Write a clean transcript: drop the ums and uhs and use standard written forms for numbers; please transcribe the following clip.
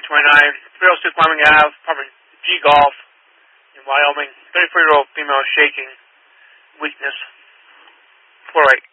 302 Climbing Ave, apartment G Golf in Wyoming. 34-year-old female shaking, weakness. 408.